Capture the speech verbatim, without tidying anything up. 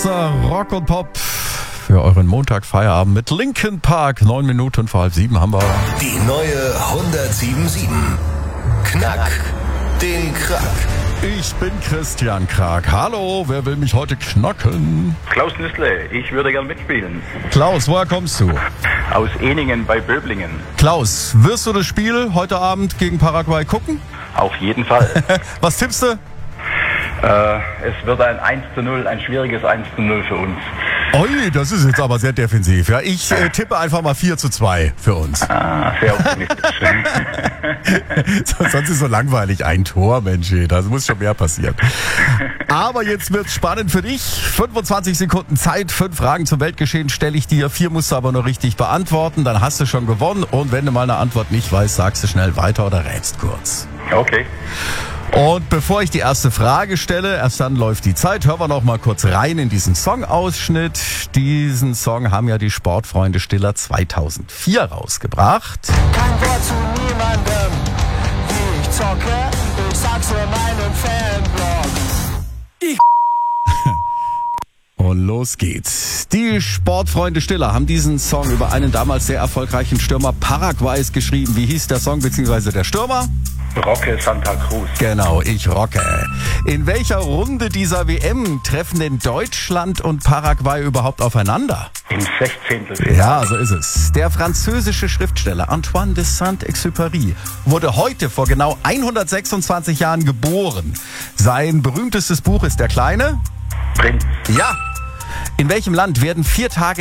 Rock und Pop für euren Montagfeierabend mit Linkin Park. Neun Minuten vor halb sieben haben wir. Die neue hundertsieben Komma sieben. Knack den Krack. Ich bin Christian Krag. Hallo, wer will mich heute knacken? Klaus Nüssle, ich würde gern mitspielen. Klaus, woher kommst du? Aus Eningen bei Böblingen. Klaus, wirst du das Spiel heute Abend gegen Paraguay gucken? Auf jeden Fall. Was tippst du? äh, es wird ein eins zu null, ein schwieriges eins zu null für uns. Ui, das ist jetzt aber sehr defensiv. Ja, ich äh, tippe einfach mal vier zu zwei für uns. Ah, sehr optimistisch. Sonst ist so langweilig. Ein Tor, Mensch, da muss schon mehr passieren. Aber jetzt wird's spannend für dich. fünfundzwanzig Sekunden Zeit, fünf Fragen zum Weltgeschehen stelle ich dir. Vier musst du aber nur richtig beantworten, dann hast du schon gewonnen. Und wenn du mal eine Antwort nicht weißt, sagst du schnell weiter oder rätst kurz. Okay. Und bevor ich die erste Frage stelle, erst dann läuft die Zeit, hören wir noch mal kurz rein in diesen Songausschnitt. Diesen Song haben ja die Sportfreunde Stiller zweitausendvier rausgebracht. Kein Wort zu niemandem, wie ich zocke, ich sag's nur meinem Fanblog. Und los geht's. Die Sportfreunde Stiller haben diesen Song über einen damals sehr erfolgreichen Stürmer Paraguays geschrieben. Wie hieß der Song bzw. der Stürmer? Rocke Santa Cruz. Genau, ich rocke. In welcher Runde dieser W M treffen denn Deutschland und Paraguay überhaupt aufeinander? Im Sechzehntelfinale. Ja, so ist es. Der französische Schriftsteller Antoine de Saint-Exupéry wurde heute vor genau hundertsechsundzwanzig Jahren geboren. Sein berühmtestes Buch ist Der Kleine? Prinz. Ja. In welchem Land werden vier Tage